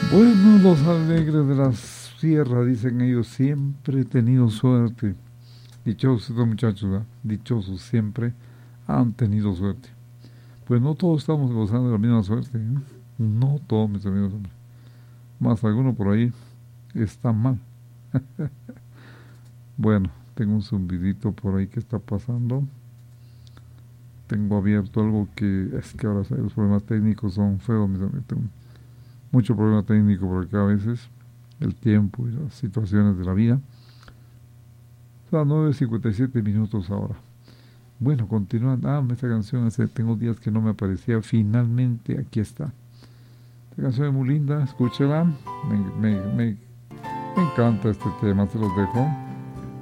Bueno, los alegres de la sierra, dicen ellos, siempre he tenido suerte. Dichosos estos muchachos, ¿verdad? Dichosos, siempre han tenido suerte. Pues no todos estamos gozando de la misma suerte, ¿eh? No todos, mis amigos, hombre. Más alguno por ahí está mal. Bueno, tengo un zumbidito por ahí que está pasando. Tengo abierto algo que es que ahora los problemas técnicos son feos, mis amigos. Tengo mucho problema técnico por acá a veces. El tiempo y las situaciones de la vida. Son 9:57 ahora. Bueno, continuando. Esta canción, tengo días que no me aparecía. Finalmente aquí está. Esta canción es muy linda, escúchela. Me encanta este tema, se los dejo.